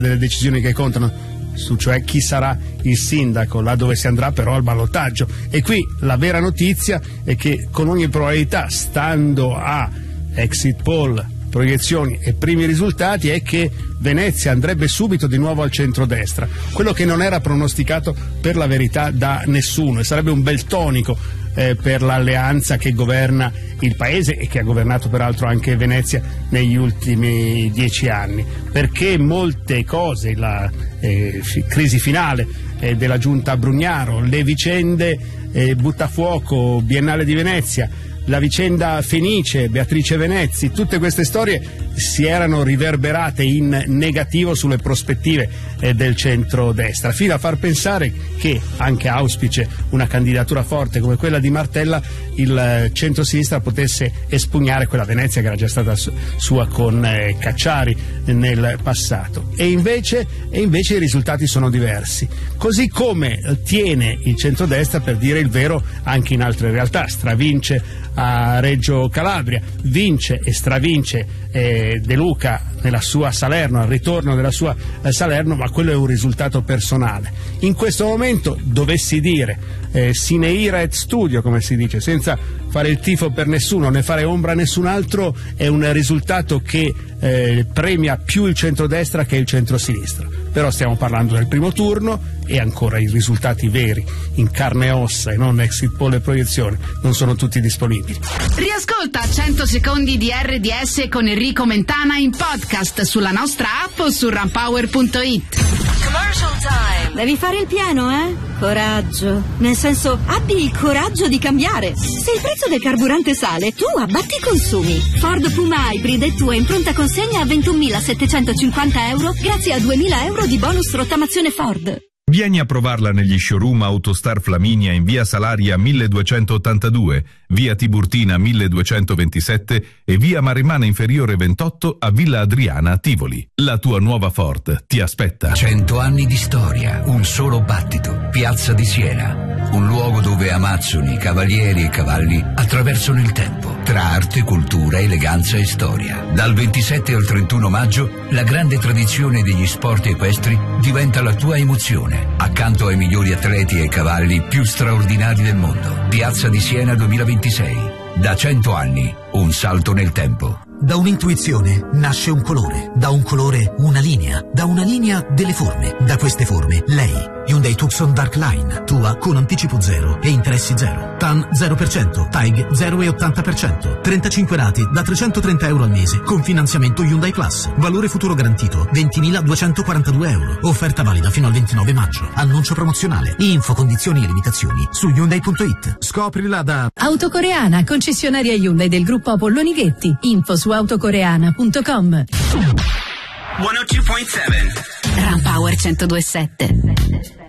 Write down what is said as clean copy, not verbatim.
delle decisioni che contano, su cioè chi sarà il sindaco, là dove si andrà però al ballottaggio. E qui la vera notizia è che con ogni probabilità, stando a exit poll, proiezioni e primi risultati, è che Venezia andrebbe subito di nuovo al centrodestra, quello che non era pronosticato per la verità da nessuno, e sarebbe un bel tonico per l'alleanza che governa il paese e che ha governato peraltro anche Venezia negli ultimi 10 anni, perché molte cose, la crisi finale della giunta Brugnaro, le vicende Buttafuoco, Biennale di Venezia, la vicenda Fenice, Beatrice Venezzi, tutte queste storie si erano riverberate in negativo sulle prospettive del centrodestra, fino a far pensare che, anche auspice una candidatura forte come quella di Martella, il centrosinistra potesse espugnare quella Venezia che era già stata sua con Cacciari nel passato. E invece i risultati sono diversi, così come tiene il centrodestra, per dire il vero, anche in altre realtà. Stravince a Reggio Calabria, vince e stravince De Luca nella sua Salerno, al ritorno della sua Salerno, ma quello è un risultato personale. In questo momento dovessi dire sine ira et studio, come si dice, senza fare il tifo per nessuno né fare ombra a nessun altro, è un risultato che premia più il centrodestra che il centrosinistra. Però stiamo parlando del primo turno e ancora i risultati veri, in carne e ossa e non exit poll e proiezione, non sono tutti disponibili. Riascolta 100 secondi di RDS con Enrico Mentana in podcast sulla nostra app o su runpower.it. Commercial time. Devi fare il pieno, Coraggio. Nel senso, abbi il coraggio di cambiare. Se il prezzo del carburante sale, tu abbatti i consumi. Ford Puma Hybrid è tua in pronta consegna a 21.750 euro grazie a 2.000 euro di bonus rottamazione Ford. Vieni a provarla negli showroom Autostar Flaminia in via Salaria 1282, via Tiburtina 1227 e via Maremmana Inferiore 28 a Villa Adriana a Tivoli. La tua nuova Ford ti aspetta. 100 anni di storia, un solo battito, Piazza di Siena. Un luogo dove amazzoni, cavalieri e cavalli attraversano il tempo, tra arte, cultura, eleganza e storia. Dal 27 al 31 maggio, la grande tradizione degli sport equestri diventa la tua emozione, accanto ai migliori atleti e cavalli più straordinari del mondo. Piazza di Siena 2026. Da 100 anni, un salto nel tempo. Da un'intuizione nasce un colore, da un colore una linea, da una linea delle forme, da queste forme lei. Hyundai Tucson Dark Line, tua con anticipo zero e interessi zero. TAN 0%, TAIG 0,80%, 35 rate da 330 euro al mese con finanziamento Hyundai Plus. Valore futuro garantito 20.242 euro. Offerta valida fino al 29 maggio. Annuncio promozionale. Info, condizioni e limitazioni su Hyundai.it. Scoprila da Autocoreana, concessionaria Hyundai del gruppo Apolloni Ghetti. Info su autocoreana.com. 102.7 Runpower 102.7.